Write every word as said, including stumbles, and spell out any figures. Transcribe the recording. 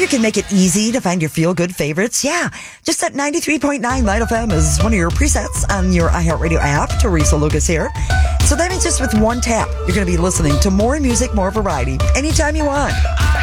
can make it easy to find your feel-good favorites. Yeah, just at ninety-three point nine Light F M is one of your presets on your iHeartRadio app. Teresa Lucas here. So that means just with one tap, you're going to be listening to more music, more variety, anytime you want.